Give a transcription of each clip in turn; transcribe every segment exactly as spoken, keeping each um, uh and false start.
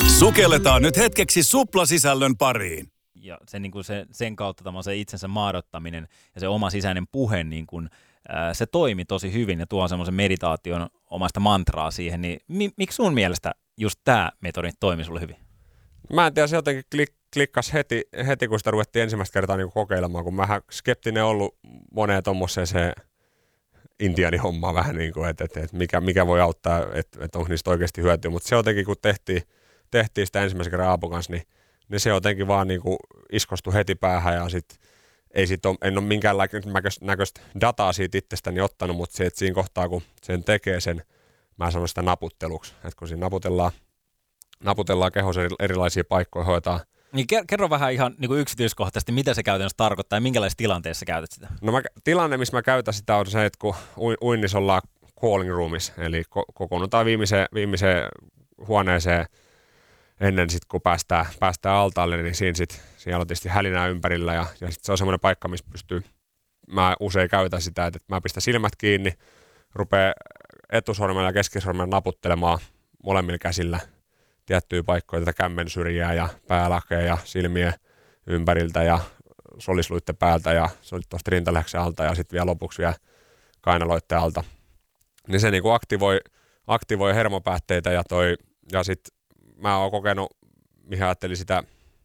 Sukelletaan nyt hetkeksi suplasisällön pariin. Ja se, niin kuin se, sen kautta se itsensä maadottaminen ja se oma sisäinen puhe, niin kuin, ää, se toimi tosi hyvin ja tuo semmoisen meditaation omasta mantraa siihen. Niin mi, miksi sun mielestä just tämä metodi toimi sulle hyvin? Mä en tiedä, se jotenkin klik, klikkasi heti, heti, kun sitä ruvettiin ensimmäistä kertaa niin kokeilemaan, kun mähän skeptinen ollut moneen tommoseen se intiaanihommaa vähän niin kuin, että, että, että mikä, mikä voi auttaa, että, että onko niistä oikeasti hyötyä. Mutta se jotenkin, kun tehtiin, tehtiin sitä ensimmäisen kerran Aapun kanssa, niin, niin se jotenkin vaan niin kuin iskostui heti päähän ja sitten ei sit ole, en ole minkäänlaista dataa siitä itsestäni ottanut, mutta se, että siinä kohtaa, kun sen tekee sen, mä sanon sitä naputteluksi, että kun siinä naputellaan, naputellaan kehossa erilaisia paikkoja, hoitaa. Niin kerro vähän ihan niin kuin yksityiskohtaisesti, mitä se käytännössä tarkoittaa ja minkälaisessa tilanteessa käytät sitä? No mä, tilanne, missä mä käytän sitä on se, että kun uinnissa ollaan calling roomissa, eli ko- kokoonnutaan viimeiseen, viimeiseen huoneeseen ennen sit, kun päästään, päästään altaalle, niin siinä, sit, siinä on tietysti hälinää ympärillä ja, ja sit se on semmoinen paikka, missä pystyy, mä usein käytän sitä, että mä pistän silmät kiinni, rupeaa etusormella ja keskisormella naputtelemaan molemmilla käsillä tiettyjä paikkoja, tätä kämmen syrjää ja päälakea ja silmien ympäriltä ja solisluitten päältä ja tuosta rintalihaksen alta ja sitten vielä lopuksi vielä kainaloitten alta. Niin se niinku aktivoi, aktivoi hermopäätteitä ja, toi, ja sitten mä oon kokenut, mihin ajattelin sitä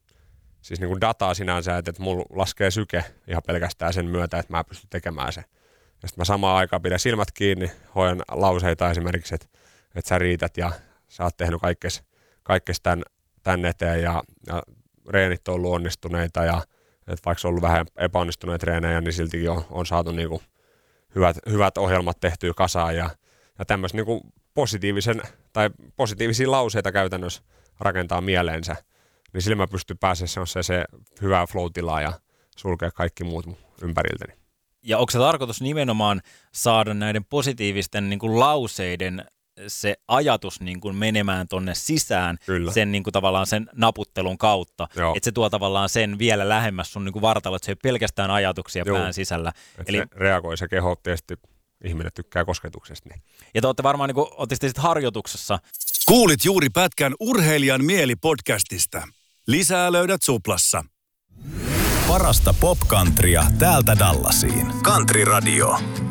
siis niinku dataa sinänsä, että, että mulla laskee syke ihan pelkästään sen myötä, että mä pystyn tekemään sen. Ja sitten mä samaan aikaan pidän silmät kiinni, hoidan lauseita esimerkiksi, että, että sä riität ja sä oot tehnyt kaikkes, kaikkes tämän, tämän eteen ja, ja reenit on ollut onnistuneita ja että vaikka on ollut vähän epäonnistuneita treenejä, niin siltikin on, on saatu niinku hyvät, hyvät ohjelmat tehtyä kasaan ja, ja tämmöistä niinku positiivisen tai positiivisia lauseita käytännössä rakentaa mieleensä, niin sillä mä pystyn pääsemään se, se hyvää flow-tilaa ja sulkea kaikki muut ympäriltäni. Ja onko se tarkoitus nimenomaan saada näiden positiivisten niin kuin lauseiden se ajatus niin kuin menemään tonne sisään Kyllä. sen niin kuin tavallaan sen naputtelun kautta, että se tuo tavallaan sen vielä lähemmäs sun niin kuin vartalo, että se ei ole pelkästään ajatuksia Joo. pään sisällä. Eli se reagoi se keho, tietysti ihminen tykkää kosketuksesta. Niin. Ja te olette varmaan niin kuin, olette sitten harjoituksessa. Kuulit juuri pätkän Urheilijan mieli-podcastista. Lisää löydät Suplassa. Parasta popcountrya täältä Dallasiin. Country Radio.